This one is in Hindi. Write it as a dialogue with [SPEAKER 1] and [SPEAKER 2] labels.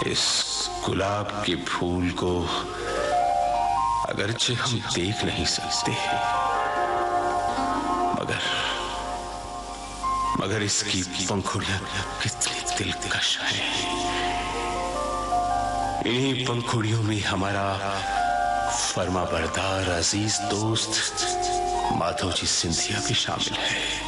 [SPEAKER 1] इस गुलाब के फूल को अगरचे हम देख नहीं सकते, मगर इसकी पंखुड़ियां कितनी दिलकश हैं। इन्हीं पंखुड़ियों में हमारा फर्माबरदार अजीज दोस्त माधव जी सिंधिया भी शामिल है।